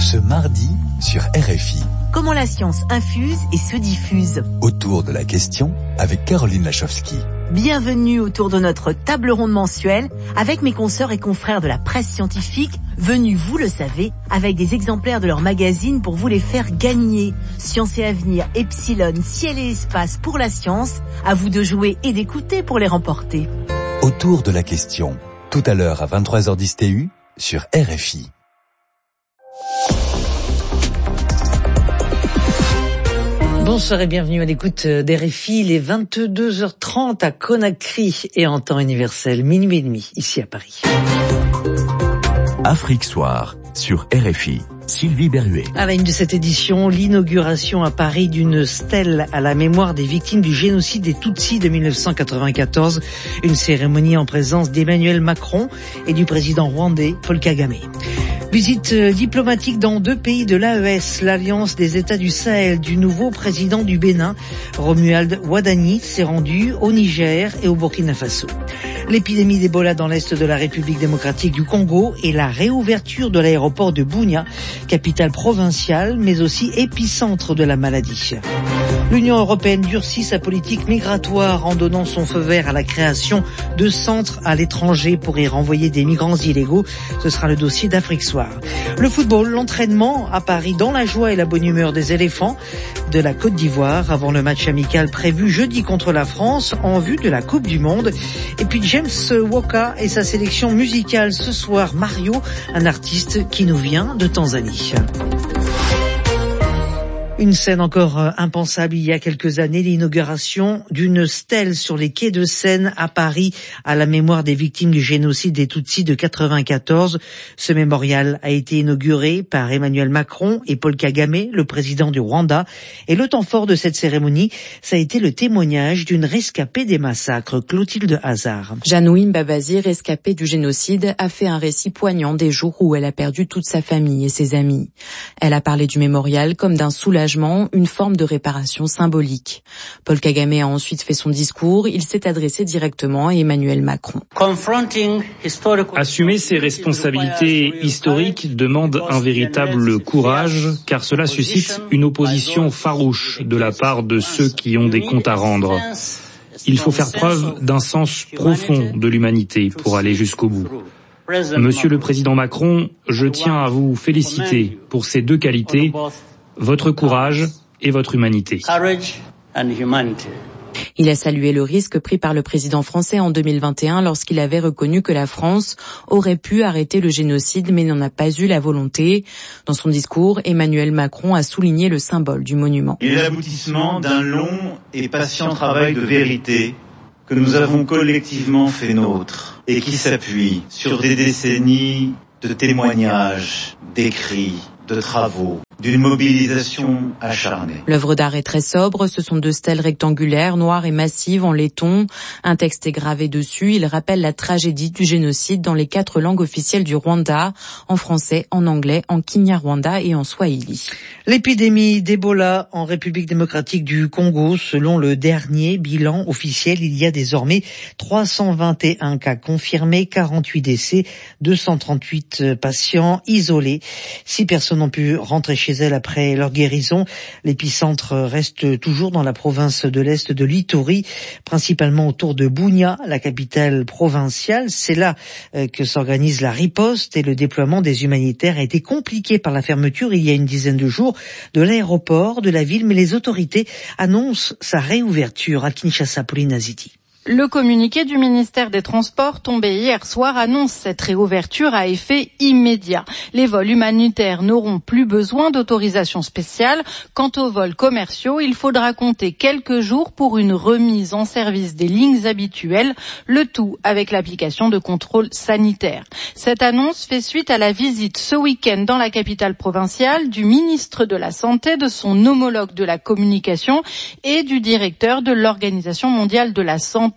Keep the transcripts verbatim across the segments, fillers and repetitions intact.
Ce mardi sur R F I. Comment la science infuse et se diffuse. Autour de la question avec Caroline Lachowski. Bienvenue autour de notre table ronde mensuelle avec mes consoeurs et confrères de la presse scientifique, venus, vous le savez, avec des exemplaires de leur magazine pour vous les faire gagner. Science et Avenir, Epsilon, Ciel et Espace pour la science, à vous de jouer et d'écouter pour les remporter. Autour de la question, tout à l'heure à vingt-trois heures dix T U sur R F I. Bonsoir et bienvenue à l'écoute d'R F I, il est vingt-deux heures trente à Conakry et en temps universel, minuit et demi, ici à Paris. Afrique Soir, sur R F I. Sylvie Berruet. À la une de cette édition, l'inauguration à Paris d'une stèle à la mémoire des victimes du génocide des Tutsis de mille neuf cent quatre-vingt-quatorze. Une cérémonie en présence d'Emmanuel Macron et du président rwandais Paul Kagame. Visite diplomatique dans deux pays de l'A E S, l'Alliance des États du Sahel, du nouveau président du Bénin, Romuald Wadani, s'est rendu au Niger et au Burkina Faso. L'épidémie d'Ebola dans l'est de la République démocratique du Congo et la réouverture de l'aéroport de Bunia, capitale provinciale, mais aussi épicentre de la maladie. L'Union européenne durcit sa politique migratoire en donnant son feu vert à la création de centres à l'étranger pour y renvoyer des migrants illégaux. Ce sera le dossier d'Afrique Soir. Le football, l'entraînement à Paris dans la joie et la bonne humeur des éléphants de la Côte d'Ivoire avant le match amical prévu jeudi contre la France en vue de la Coupe du Monde. Et puis James Woka et sa sélection musicale ce soir, Mario, un artiste qui nous vient de Tanzanie. Une scène encore impensable il y a quelques années, l'inauguration d'une stèle sur les quais de Seine à Paris à la mémoire des victimes du génocide des Tutsis de quatre-vingt-quatorze. Ce mémorial a été inauguré par Emmanuel Macron et Paul Kagame, le président du Rwanda. Et le temps fort de cette cérémonie, ça a été le témoignage d'une rescapée des massacres, Clotilde Hazard. Janouim Babazi, rescapée du génocide, a fait un récit poignant des jours où elle a perdu toute sa famille et ses amis. Elle a parlé du mémorial comme d'un soulagement, une forme de réparation symbolique. Paul Kagame a ensuite fait son discours. Il s'est adressé directement à Emmanuel Macron. Assumer ses responsabilités historiques demande un véritable courage, car cela suscite une opposition farouche de la part de ceux qui ont des comptes à rendre. Il faut faire preuve d'un sens profond de l'humanité pour aller jusqu'au bout. Monsieur le Président Macron, je tiens à vous féliciter pour ces deux qualités, votre courage et votre humanité. Il a salué le risque pris par le président français en deux mille vingt et un lorsqu'il avait reconnu que la France aurait pu arrêter le génocide mais n'en a pas eu la volonté. Dans son discours, Emmanuel Macron a souligné le symbole du monument. Il est l'aboutissement d'un long et patient travail de vérité que nous avons collectivement fait nôtre et qui s'appuie sur des décennies de témoignages, d'écrits, de travaux, d'une mobilisation acharnée. L'œuvre d'art est très sobre, ce sont deux stèles rectangulaires, noires et massives en laiton. Un texte est gravé dessus, il rappelle la tragédie du génocide dans les quatre langues officielles du Rwanda, en français, en anglais, en kinyarwanda et en swahili. L'épidémie d'Ebola en République démocratique du Congo, selon le dernier bilan officiel, il y a désormais trois cent vingt et un cas confirmés, quarante-huit décès, deux cent trente-huit patients isolés. Six personnes ont pu rentrer chez elles après leur guérison. L'épicentre reste toujours dans la province de l'Est de l'Ituri, principalement autour de Bunia, la capitale provinciale. C'est là que s'organise la riposte et le déploiement des humanitaires a été compliqué par la fermeture il y a une dizaine de jours de l'aéroport de la ville, mais les autorités annoncent sa réouverture à Kinshasa. Pauline Aziti. Le communiqué du ministère des Transports tombé hier soir annonce cette réouverture à effet immédiat. Les vols humanitaires n'auront plus besoin d'autorisation spéciale. Quant aux vols commerciaux, il faudra compter quelques jours pour une remise en service des lignes habituelles, le tout avec l'application de contrôles sanitaires. Cette annonce fait suite à la visite ce week-end dans la capitale provinciale du ministre de la Santé, de son homologue de la communication et du directeur de l'Organisation mondiale de la santé.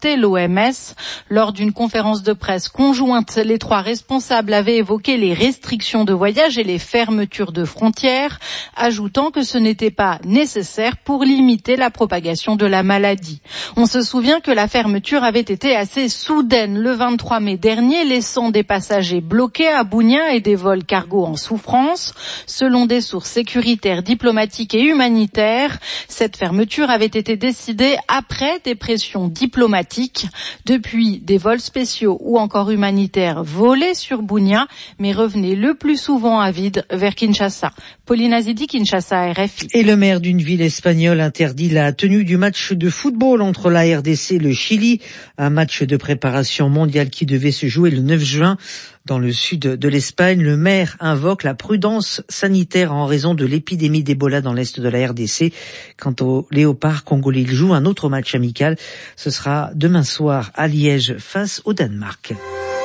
Santé, l'O M S. Lors d'une conférence de presse conjointe, les trois responsables avaient évoqué les restrictions de voyage et les fermetures de frontières, ajoutant que ce n'était pas nécessaire pour limiter la propagation de la maladie. On se souvient que la fermeture avait été assez soudaine le vingt-trois mai dernier, laissant des passagers bloqués à Bounia et des vols cargo en souffrance. Selon des sources sécuritaires, diplomatiques et humanitaires, cette fermeture avait été décidée après des pressions diplomatiques. Depuis, des vols spéciaux ou encore humanitaires volaient sur Bounia, mais revenaient le plus souvent à vide vers Kinshasa. Pauline Azidi, Kinshasa, R F I. Et le maire d'une ville espagnole interdit la tenue du match de football entre la R D C et le Chili, un match de préparation mondiale qui devait se jouer le neuf juin. Dans le sud de l'Espagne, le maire invoque la prudence sanitaire en raison de l'épidémie d'Ebola dans l'est de la R D C. Quant au Léopard congolais, il joue un autre match amical. Ce sera demain soir à Liège face au Danemark.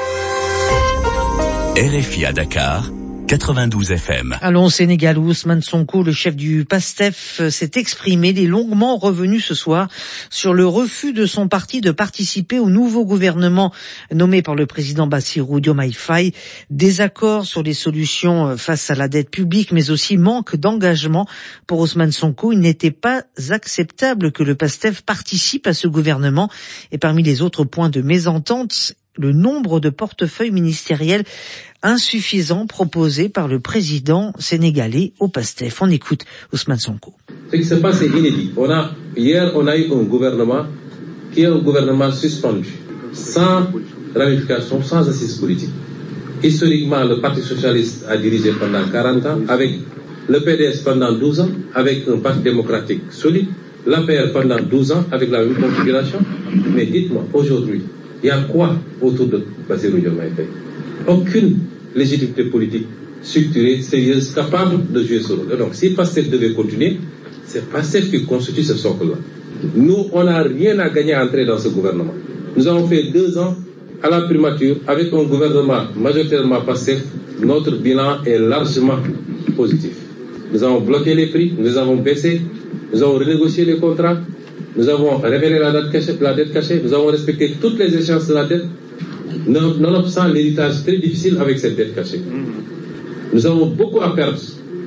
R F I à Dakar, quatre-vingt-douze F M. Allons au Sénégal où Ousmane Sonko, le chef du PASTEF, s'est exprimé. Il est longuement revenu ce soir sur le refus de son parti de participer au nouveau gouvernement nommé par le président Bassirou Diomaye Faye. Désaccord sur les solutions face à la dette publique, mais aussi manque d'engagement pour Ousmane Sonko. Il n'était pas acceptable que le PASTEF participe à ce gouvernement. Et parmi les autres points de mésentente, le nombre de portefeuilles ministériels insuffisants proposés par le président sénégalais au PASTEF. On écoute Ousmane Sonko. Ce qui se passe est inédit. On a, hier, on a eu un gouvernement qui est un gouvernement suspendu, sans ramification, sans assise politique. Historiquement, le Parti socialiste a dirigé pendant quarante ans, avec le P D S pendant douze ans, avec un parti démocratique solide, l'A P R pendant douze ans, avec la même configuration. Mais dites-moi, aujourd'hui, il y a quoi autour de Bassirou Diomaye Faye? Aucune légitimité politique structurée, sérieuse, capable de jouer ce rôle. Donc, si PASTEF devait continuer, c'est PASTEF qui constitue ce socle-là. Nous, on n'a rien à gagner à entrer dans ce gouvernement. Nous avons fait deux ans à la primature avec un gouvernement majoritairement PASTEF. Notre bilan est largement positif. Nous avons bloqué les prix, nous avons baissé, nous avons renégocié les contrats, nous avons révélé la dette cachée, la dette cachée, nous avons respecté toutes les échéances de la dette, nonobstant l'héritage très difficile avec cette dette cachée. Nous avons beaucoup à perdre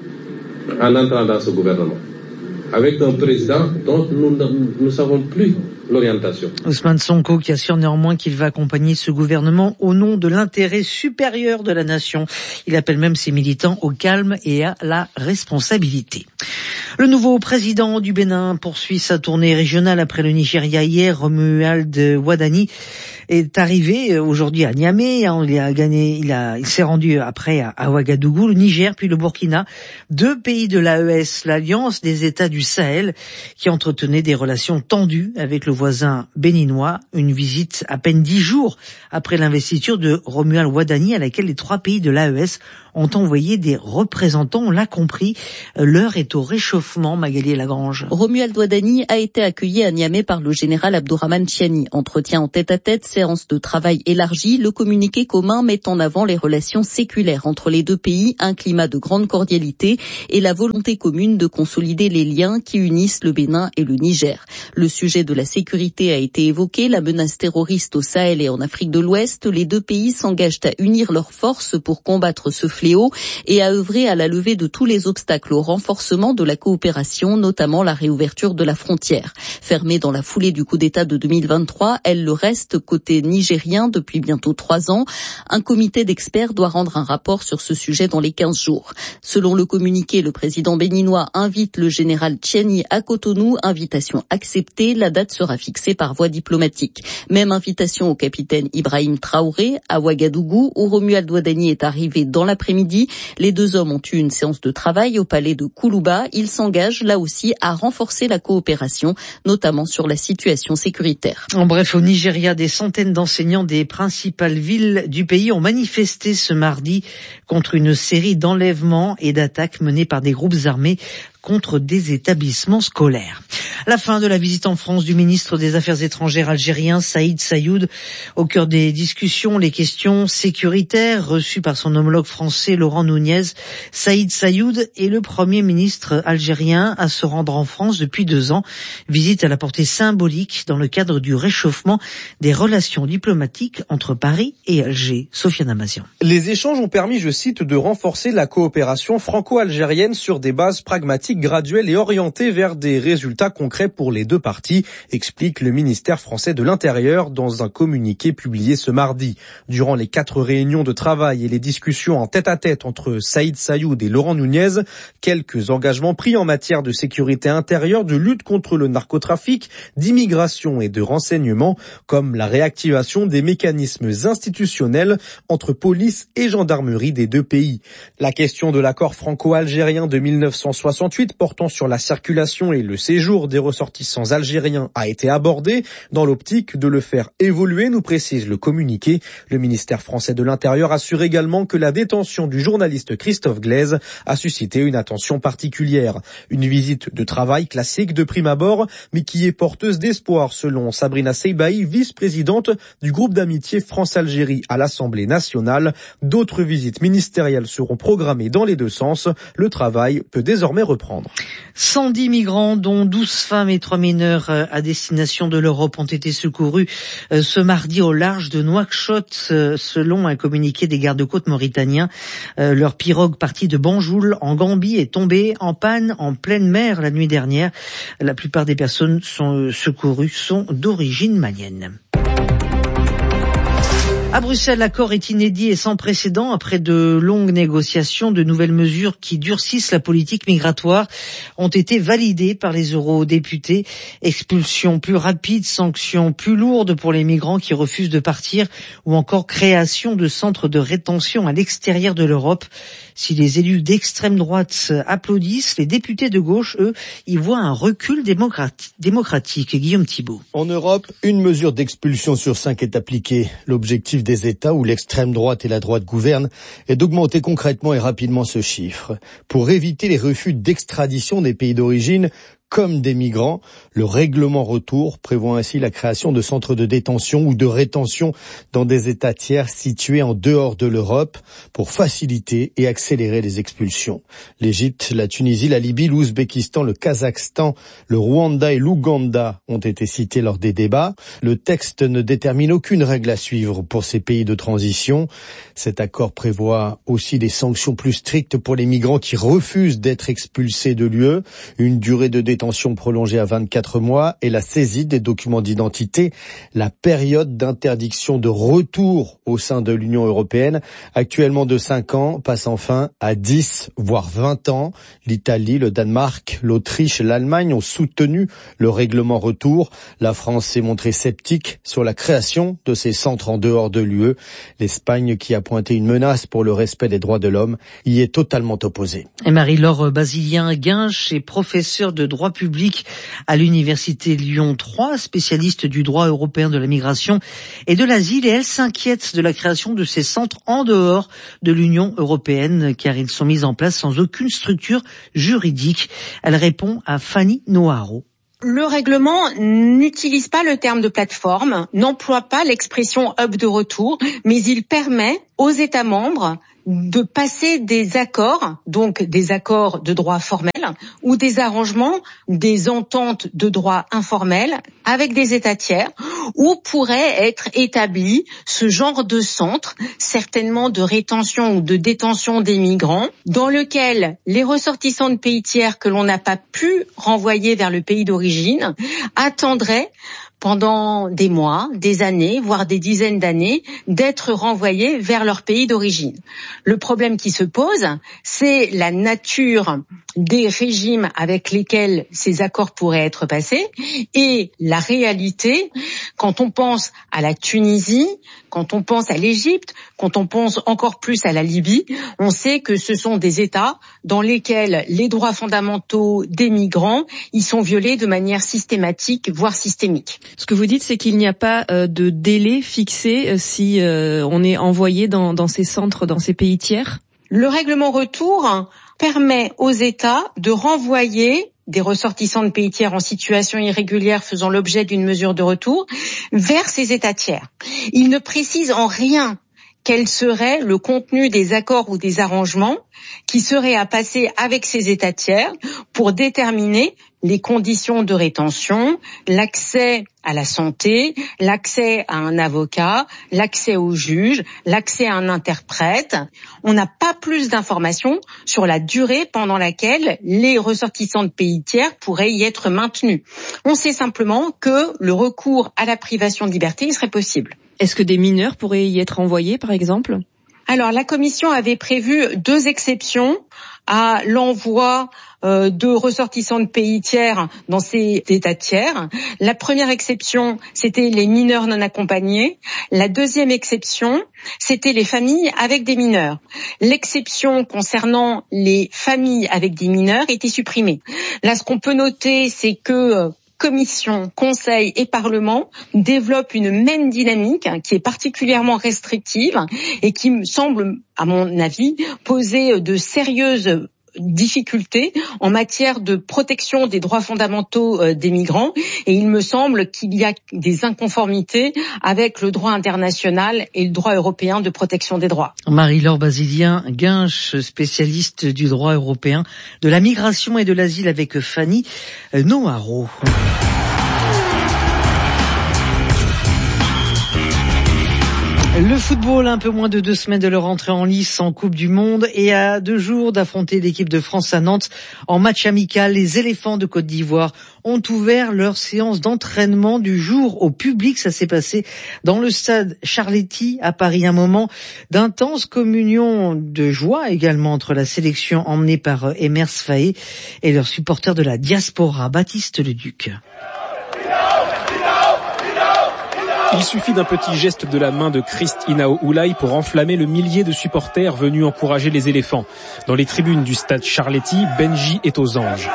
en entrant dans ce gouvernement, avec un président dont nous ne savons plus l'orientation. Ousmane Sonko qui assure néanmoins qu'il va accompagner ce gouvernement au nom de l'intérêt supérieur de la nation. Il appelle même ses militants au calme et à la responsabilité. Le nouveau président du Bénin poursuit sa tournée régionale après le Nigeria hier. Romuald Wadani est arrivé aujourd'hui à Niamey. Il a gagné, il a, il s'est rendu après à Ouagadougou, le Niger puis le Burkina, deux pays de l'A E S, l'Alliance des États du Sahel, qui entretenait des relations tendues avec le voisin béninois. Une visite à peine dix jours après l'investiture de Romuald Wadani, à laquelle les trois pays de l'A E S ont envoyé des représentants. On l'a compris, l'heure est au réchauffement. Magali Lagrange. Romuald Wadani a été accueilli à Niamey par le général Abdourahmane Tiani. Entretien en tête-à-tête, séance de travail élargie. Le communiqué commun met en avant les relations séculaires entre les deux pays, un climat de grande cordialité et la volonté commune de consolider les liens qui unissent le Bénin et le Niger. Le sujet de la sécurité a été évoqué, la menace terroriste au Sahel et en Afrique de l'Ouest. Les deux pays s'engagent à unir leurs forces pour combattre ce fléau et à œuvrer à la levée de tous les obstacles au renforcement de la coopération, notamment la réouverture de la frontière. Fermée dans la foulée du coup d'État de deux mille vingt-trois, elle le reste côté nigérien depuis bientôt trois ans. Un comité d'experts doit rendre un rapport sur ce sujet dans les quinze jours. Selon le communiqué, le président béninois invite le général Tiani à Cotonou, invitation acceptée, la date sera fixée par voie diplomatique. Même invitation au capitaine Ibrahim Traoré à Ouagadougou, où Romuald Wadani est arrivé dans l'après-midi. Les deux hommes ont eu une séance de travail au palais de Koulouba. Ils s'engagent là aussi à renforcer la coopération, notamment sur la situation sécuritaire. En bref, au Nigeria, des centaines d'enseignants des principales villes du pays ont manifesté ce mardi contre une série d'enlèvements et d'attaques menées par des groupes armés contre des établissements scolaires. La fin de la visite en France du ministre des Affaires étrangères algérien Saïd Saïoud. Au cœur des discussions, les questions sécuritaires reçues par son homologue français Laurent Nunez. Saïd Saïoud est le premier ministre algérien à se rendre en France depuis deux ans. Visite à la portée symbolique dans le cadre du réchauffement des relations diplomatiques entre Paris et Alger. Sofiane Amazian. Les échanges ont permis, je cite, de renforcer la coopération franco-algérienne sur des bases pragmatiques, graduelles et orientées vers des résultats concrets pour les deux parties, explique le ministère français de l'Intérieur dans un communiqué publié ce mardi. Durant les quatre réunions de travail et les discussions en tête-à-tête entre Saïd Saïoud et Laurent Nunez, quelques engagements pris en matière de sécurité intérieure, de lutte contre le narcotrafic, d'immigration et de renseignement, comme la réactivation des mécanismes institutionnels entre police et gendarmerie des deux pays. La question de l'accord franco-algérien de mille neuf cent soixante-huit portant sur la circulation et le séjour des ressortissants algériens a été abordée dans l'optique de le faire évoluer, nous précise le communiqué. Le ministère français de l'Intérieur assure également que la détention du journaliste Christophe Glaise a suscité une attention particulière. Une visite de travail classique de prime abord, mais qui est porteuse d'espoir selon Sabrina Seibaï, vice-présidente du groupe d'amitié France-Algérie à l'Assemblée nationale. D'autres visites ministérielles seront programmées dans les deux sens. Le travail peut désormais reprendre. cent dix migrants, dont douze femmes et trois mineurs à destination de l'Europe, ont été secourus ce mardi au large de Nouakchott, selon un communiqué des gardes-côtes mauritaniens. Leur pirogue partie de Banjoul en Gambie est tombée en panne en pleine mer la nuit dernière. La plupart des personnes sont secourues sont d'origine malienne. À Bruxelles, l'accord est inédit et sans précédent après de longues négociations. De nouvelles mesures qui durcissent la politique migratoire ont été validées par les eurodéputés. Expulsion plus rapide, sanctions plus lourdes pour les migrants qui refusent de partir ou encore création de centres de rétention à l'extérieur de l'Europe. Si les élus d'extrême droite applaudissent, les députés de gauche, eux, y voient un recul démocratique. démocratique. Guillaume Thibault. En Europe, une mesure d'expulsion sur cinq est appliquée. L'objectif des États où l'extrême droite et la droite gouvernent est d'augmenter concrètement et rapidement ce chiffre. Pour éviter les refus d'extradition des pays d'origine, comme des migrants, le règlement retour prévoit ainsi la création de centres de détention ou de rétention dans des États tiers situés en dehors de l'Europe pour faciliter et accélérer les expulsions. L'Égypte, la Tunisie, la Libye, l'Ouzbékistan, le Kazakhstan, le Rwanda et l'Ouganda ont été cités lors des débats. Le texte ne détermine aucune règle à suivre pour ces pays de transition. Cet accord prévoit aussi des sanctions plus strictes pour les migrants qui refusent d'être expulsés de l'U E, une durée de détention détention prolongée à vingt-quatre mois et la saisie des documents d'identité. La période d'interdiction de retour au sein de l'Union européenne, actuellement de cinq ans, passe enfin à dix, voire vingt ans. L'Italie, le Danemark, l'Autriche et l'Allemagne ont soutenu le règlement retour. La France s'est montrée sceptique sur la création de ces centres en dehors de l'U E. L'Espagne, qui a pointé une menace pour le respect des droits de l'homme, y est totalement opposée. Et Marie-Laure Basilien-Guinche est professeure de droit public à l'université Lyon trois, spécialiste du droit européen de la migration et de l'asile, et elle s'inquiète de la création de ces centres en dehors de l'Union européenne car ils sont mis en place sans aucune structure juridique. Elle répond à Fanny Noharo. Le règlement n'utilise pas le terme de plateforme, n'emploie pas l'expression hub de retour, mais il permet aux États membres de passer des accords, donc des accords de droit formel ou des arrangements, des ententes de droit informel avec des États tiers où pourrait être établi ce genre de centre, certainement de rétention ou de détention des migrants, dans lequel les ressortissants de pays tiers que l'on n'a pas pu renvoyer vers le pays d'origine attendraient pendant des mois, des années, voire des dizaines d'années, d'être renvoyés vers leur pays d'origine. Le problème qui se pose, c'est la nature des régimes avec lesquels ces accords pourraient être passés et la réalité, quand on pense à la Tunisie, quand on pense à l'Égypte, quand on pense encore plus à la Libye, on sait que ce sont des États dans lesquels les droits fondamentaux des migrants, ils sont violés de manière systématique, voire systémique. Ce que vous dites, c'est qu'il n'y a pas euh, de délai fixé euh, si euh, on est envoyé dans, dans ces centres, dans ces pays tiers ? Le règlement retour permet aux États de renvoyer des ressortissants de pays tiers en situation irrégulière faisant l'objet d'une mesure de retour vers ces États tiers. Il ne précise en rien quel serait le contenu des accords ou des arrangements qui seraient à passer avec ces États tiers pour déterminer les conditions de rétention, l'accès à la santé, l'accès à un avocat, l'accès au juge, l'accès à un interprète. On n'a pas plus d'informations sur la durée pendant laquelle les ressortissants de pays tiers pourraient y être maintenus. On sait simplement que le recours à la privation de liberté y serait possible. Est-ce que des mineurs pourraient y être envoyés, par exemple ? Alors, la Commission avait prévu deux exceptions à l'envoi euh, de ressortissants de pays tiers dans ces États tiers. La première exception, c'était les mineurs non accompagnés. La deuxième exception, c'était les familles avec des mineurs. L'exception concernant les familles avec des mineurs était supprimée. Là, ce qu'on peut noter, c'est que euh, Commission, Conseil et Parlement développent une même dynamique hein, qui est particulièrement restrictive et qui me semble, à mon avis, poser de sérieuses difficultés en matière de protection des droits fondamentaux euh, des migrants. Et il me semble qu'il y a des inconformités avec le droit international et le droit européen de protection des droits. Marie-Laure Basilien-Guinche, spécialiste du droit européen, de la migration et de l'asile avec Fanny Noharo. Le football, un peu moins de deux semaines de leur entrée en lice en Coupe du Monde et à deux jours d'affronter l'équipe de France à Nantes en match amical, les éléphants de Côte d'Ivoire ont ouvert leur séance d'entraînement du jour au public. Ça s'est passé dans le stade Charletti à Paris, un moment d'intense communion de joie également entre la sélection emmenée par Emers Faé et leurs supporters de la diaspora. Baptiste Leduc. Il suffit d'un petit geste de la main de Christ Inao Oulay pour enflammer le millier de supporters venus encourager les éléphants. Dans les tribunes du stade Charletti, Benji est aux anges.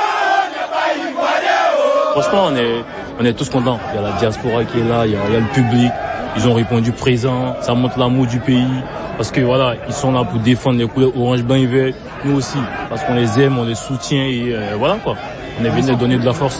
Franchement, on est, on est tous contents. Il y a la diaspora qui est là, il y a, il y a le public. Ils ont répondu présent. Ça montre l'amour du pays. Parce que voilà, ils sont là pour défendre les couleurs orange, blanc et vert. Nous aussi. Parce qu'on les aime, on les soutient et euh, voilà quoi. On est venu donner de la force.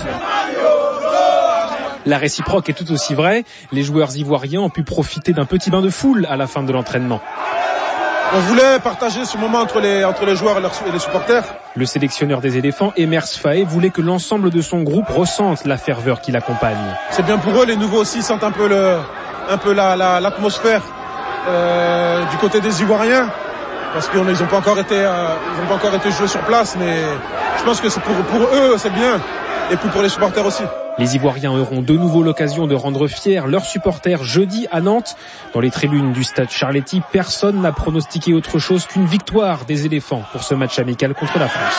La réciproque est tout aussi vraie. Les joueurs ivoiriens ont pu profiter d'un petit bain de foule à la fin de l'entraînement. On voulait partager ce moment entre les, entre les joueurs et les supporters. Le sélectionneur des éléphants, Emers Faé, voulait que l'ensemble de son groupe ressente la ferveur qui l'accompagne. C'est bien pour eux, les nouveaux aussi sentent un peu, le, un peu la, la, l'atmosphère euh, du côté des Ivoiriens. Parce qu'ils n'ont pas encore été, euh, ils n'ont pas encore été joués sur place, mais je pense que c'est pour, pour eux, c'est bien. Et puis pour les supporters aussi. Les Ivoiriens auront de nouveau l'occasion de rendre fiers leurs supporters jeudi à Nantes. Dans les tribunes du stade Charletti, personne n'a pronostiqué autre chose qu'une victoire des éléphants pour ce match amical contre la France.